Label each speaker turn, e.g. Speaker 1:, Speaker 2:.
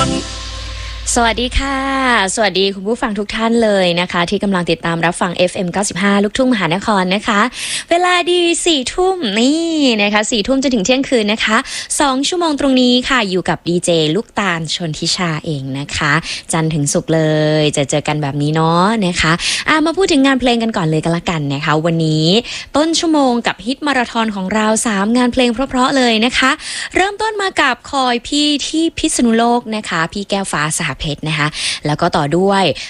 Speaker 1: สวัสดีค่ะสวัสดีคุณผู้ฟังทุกท่านเลยนะคะที่กำลังติดตามรับฟัง FM 95ลูกทุ่งมหานครนะคะเวลาดี4ทุ่มนี่นะคะ4ทุ่มจนถึงเที่ยงคืนนะคะ2ชั่วโมงตรงนี้ค่ะอยู่กับดีเจลูกตาลชนทิชาเองนะคะจันทร์ถึงศุกร์เลยจะเจอกันแบบนี้เนาะนะคะมาพูดถึงงานเพลงกันก่อนเลยก็แล้วกันนะคะวันนี้ต้นชั่วโมงกับฮิตมาราธอนของเรา3งานเพลงเพราะๆเลยนะคะเริ่มต้นมากับคอยพี่ที่พิษณุโลกนะคะพี่แก้วฟ้าสหเพชรนะคะแล้วก็ต่อด้วย